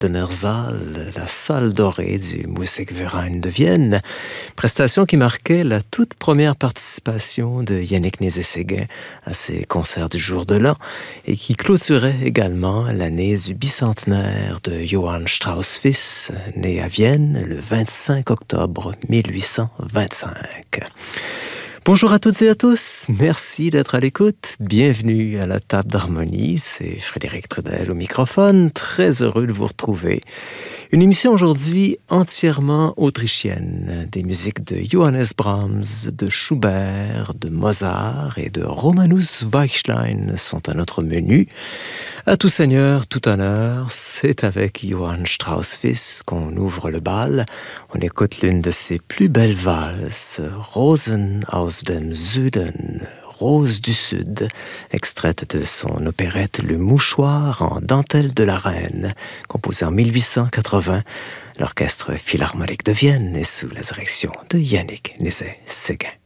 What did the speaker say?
Donnersaal, la salle dorée du Musikverein de Vienne, prestation qui marquait la toute première participation de Yannick Nézet-Séguin à ses concerts du jour de l'an et qui clôturait également l'année du bicentenaire de Johann Strauss fils, né à Vienne le 25 octobre 1825. Bonjour à toutes et à tous, merci d'être à l'écoute, bienvenue à la table d'harmonie, c'est Frédéric Trudel au microphone, très heureux de vous retrouver. Une émission aujourd'hui entièrement autrichienne, des musiques de Johannes Brahms, de Schubert, de Mozart et de Romanus Weichlein sont à notre menu. À tout seigneur, tout honneur, c'est avec Johann Strauss fils qu'on ouvre le bal. On écoute l'une de ses plus belles valses, Rosen aus dem Süden, Rose du Sud, extraite de son opérette Le Mouchoir en dentelle de la Reine, composée en 1880. L'Orchestre Philharmonique de Vienne est sous la direction de Yannick Nézet-Séguin.